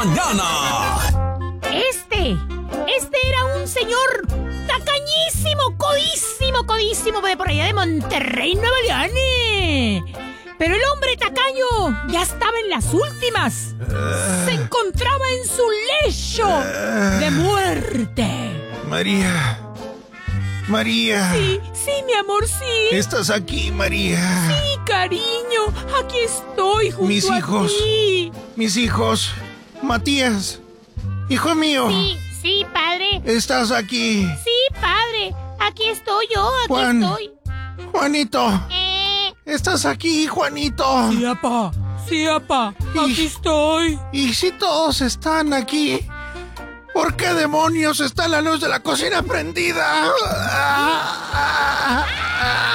Mañana. Este era un señor tacañísimo, codísimo de por allá de Monterrey, Nuevo León. Pero el hombre tacaño ya estaba en las últimas. Se encontraba en su lecho de muerte. María. Sí, mi amor, sí. ¿Estás aquí, María? Sí, cariño, aquí estoy junto a ti. Mis hijos. Matías, hijo mío. Sí, padre. ¿Estás aquí? Sí, padre. Aquí estoy yo, estoy. Juanito. ¿Estás aquí, Juanito? Sí, apá. Aquí estoy. ¿Y si todos están aquí? ¿Por qué demonios está la luz de la cocina prendida?